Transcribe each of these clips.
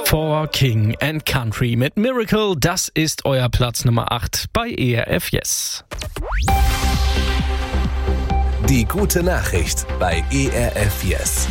For King and Country mit Miracle, das ist euer Platz Nummer 8 bei ERF Yes. Die gute Nachricht bei ERF Yes.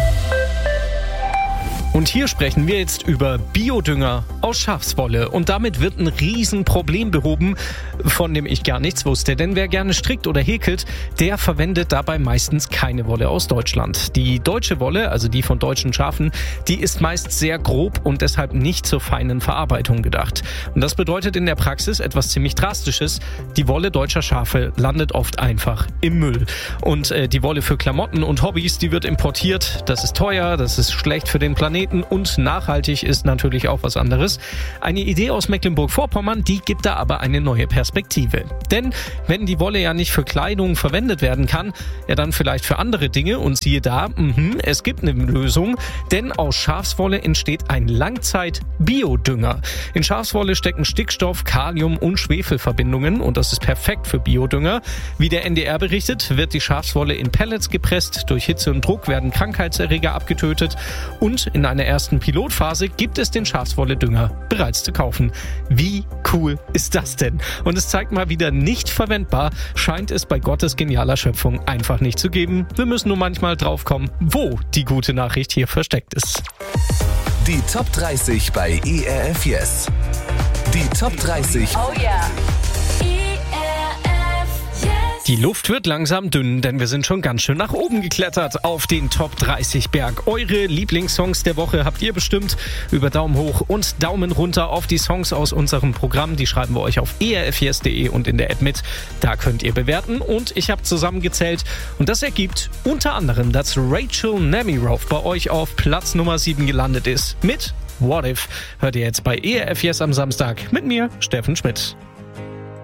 Und hier sprechen wir jetzt über Biodünger aus Schafswolle. Und damit wird ein Riesenproblem behoben, von dem ich gar nichts wusste. Denn wer gerne strickt oder häkelt, der verwendet dabei meistens keine Wolle aus Deutschland. Die deutsche Wolle, also die von deutschen Schafen, die ist meist sehr grob und deshalb nicht zur feinen Verarbeitung gedacht. Und das bedeutet in der Praxis etwas ziemlich Drastisches. Die Wolle deutscher Schafe landet oft einfach im Müll. Und die Wolle für Klamotten und Hobbys, die wird importiert. Das ist teuer, das ist schlecht für den Planeten. Und nachhaltig ist natürlich auch was anderes. Eine Idee aus Mecklenburg-Vorpommern, die gibt da aber eine neue Perspektive. Denn wenn die Wolle ja nicht für Kleidung verwendet werden kann, ja dann vielleicht für andere Dinge. Und siehe da, es gibt eine Lösung. Denn aus Schafswolle entsteht ein Langzeit-Biodünger. In Schafswolle stecken Stickstoff, Kalium und Schwefelverbindungen. Und das ist perfekt für Biodünger. Wie der NDR berichtet, wird die Schafswolle in Pellets gepresst. Durch Hitze und Druck werden Krankheitserreger abgetötet. Und in einer ersten Pilotphase gibt es den Schafswolle-Dünger bereits zu kaufen. Wie cool ist das denn? Und es zeigt mal wieder, nicht verwendbar scheint es bei Gottes genialer Schöpfung einfach nicht zu geben. Wir müssen nur manchmal draufkommen, wo die gute Nachricht hier versteckt ist. Die Top 30 bei ERF Yes. Die Top 30. Oh yeah. Die Luft wird langsam dünn, denn wir sind schon ganz schön nach oben geklettert auf den Top 30 Berg. Eure Lieblingssongs der Woche habt ihr bestimmt. Über Daumen hoch und Daumen runter auf die Songs aus unserem Programm. Die schreiben wir euch auf erfyes.de und in der App mit. Da könnt ihr bewerten und ich habe zusammengezählt. Und das ergibt unter anderem, dass Rachel Namirov bei euch auf Platz Nummer 7 gelandet ist. Mit What If hört ihr jetzt bei ERF Yes am Samstag mit mir, Steffen Schmidt.